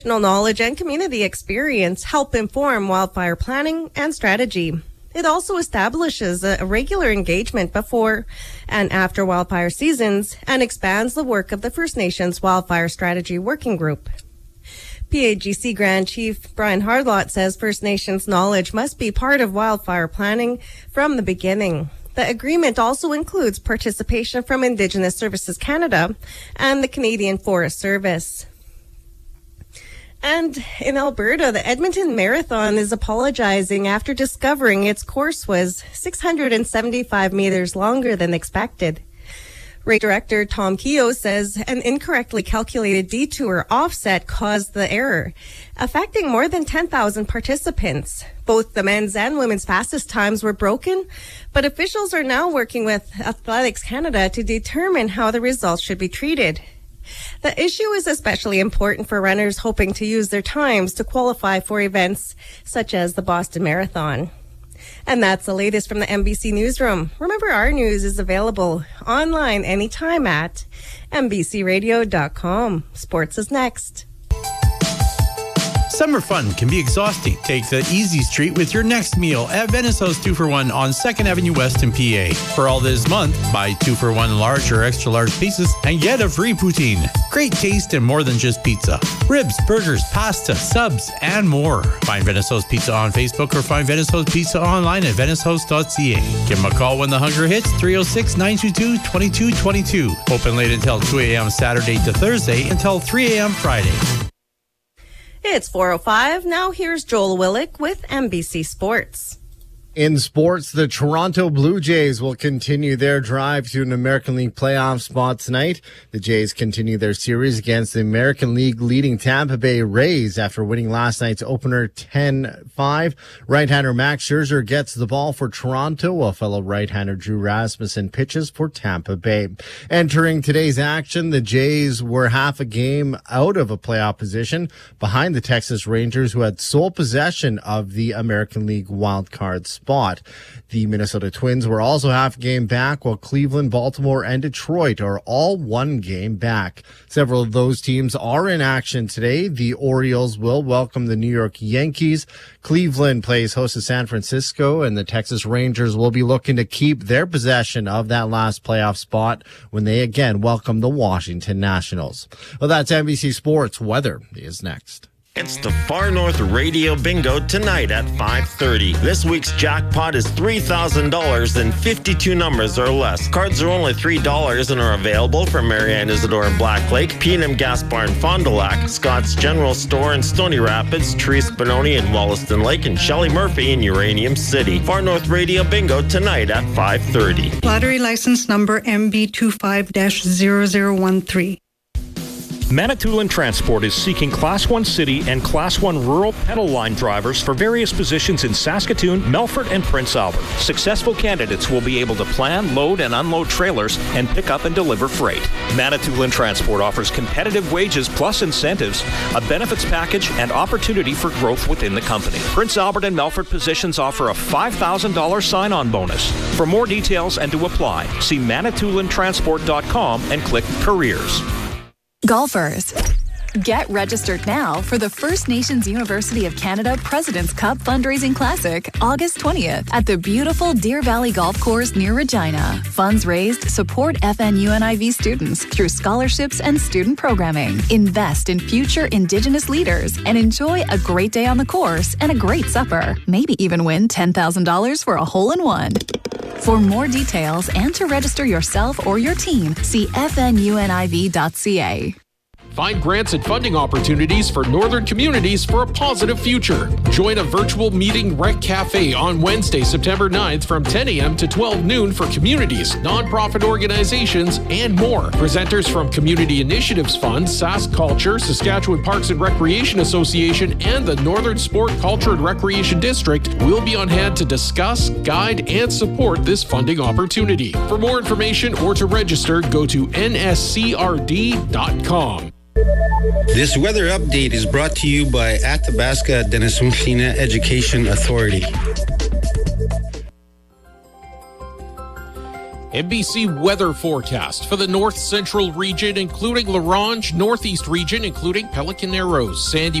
Knowledge and community experience help inform wildfire planning and strategy. It also establishes a regular engagement before and after wildfire seasons and expands the work of the First Nations Wildfire Strategy Working Group. PAGC Grand Chief Brian Hardlott says First Nations knowledge must be part of wildfire planning from the beginning. The agreement also includes participation from Indigenous Services Canada and the Canadian Forest Service. And in Alberta, the Edmonton Marathon is apologizing after discovering its course was 675 meters longer than expected. Race Director Tom Keogh says an incorrectly calculated detour offset caused the error, affecting more than 10,000 participants. Both the men's and women's fastest times were broken, but officials are now working with Athletics Canada to determine how the results should be treated. The issue is especially important for runners hoping to use their times to qualify for events such as the Boston Marathon. And that's the latest from the MBC Newsroom. Remember, our news is available online anytime at mbcradio.com. Sports is next. Summer fun can be exhausting. Take the easy street with your next meal at Venice House 2-for-1 on 2nd Avenue West in PA. For all this month, buy 2-for-1 large or extra large pizzas and get a free poutine. Great taste and more than just pizza. Ribs, burgers, pasta, subs, and more. Find Venice House Pizza on Facebook or find Venice House Pizza online at venicehouse.ca. Give them a call when the hunger hits, 306-922-2222. Open late until 2 a.m. Saturday to Thursday until 3 a.m. Friday. It's 4:05. Now here's Joel Willick with MBC Sports. In sports, the Toronto Blue Jays will continue their drive to an American League playoff spot tonight. The Jays continue their series against the American League leading Tampa Bay Rays after winning last night's opener 10-5. Right-hander Max Scherzer gets the ball for Toronto, while fellow right-hander Drew Rasmussen pitches for Tampa Bay. Entering today's action, the Jays were half a game out of a playoff position behind the Texas Rangers, who had sole possession of the American League wildcard spot. The Minnesota Twins were also half a game back, while Cleveland, Baltimore, and Detroit are all one game back. Several of those teams are in action today. The Orioles will welcome the New York Yankees. Cleveland plays host to San Francisco, and the Texas Rangers will be looking to keep their possession of that last playoff spot when they again welcome the Washington Nationals. Well, that's NBC Sports. Weather is next. It's the Far North Radio Bingo tonight at 5:30. This week's jackpot is $3,000 and 52 numbers or less. Cards are only $3 and are available from Marianne Isidore in Black Lake, P&M Gas Bar in Fond du Lac, Scott's General Store in Stony Rapids, Therese Benoni in Wollaston Lake, and Shelley Murphy in Uranium City. Far North Radio Bingo tonight at 5:30. Lottery license number MB25-0013. Manitoulin Transport is seeking Class 1 city and Class 1 rural pedal line drivers for various positions in Saskatoon, Melfort, and Prince Albert. Successful candidates will be able to plan, load, and unload trailers and pick up and deliver freight. Manitoulin Transport offers competitive wages plus incentives, a benefits package, and opportunity for growth within the company. Prince Albert and Melfort positions offer a $5,000 sign-on bonus. For more details and to apply, see ManitoulinTransport.com and click Careers. Golfers, get registered now for the First Nations University of Canada President's Cup Fundraising Classic, August 20th at the beautiful Deer Valley Golf Course near Regina. Funds raised support FNUNIV students through scholarships and student programming. Invest in future Indigenous leaders and enjoy a great day on the course and a great supper. Maybe even win $10,000 for a hole-in-one. For more details and to register yourself or your team, see fnuniv.ca. Find grants and funding opportunities for northern communities for a positive future. Join a virtual meeting Rec Cafe on Wednesday, September 9th from 10 a.m. to 12 noon for communities, nonprofit organizations, and more. Presenters from Community Initiatives Fund, Sask Culture, Saskatchewan Parks and Recreation Association, and the Northern Sport, Culture and Recreation District will be on hand to discuss, guide, and support this funding opportunity. For more information or to register, go to nscrd.com. This weather update is brought to you by Athabasca Denisumshina Education Authority. NBC weather forecast for the north central region, including La Ronge, northeast region, including Pelican Arrows, Sandy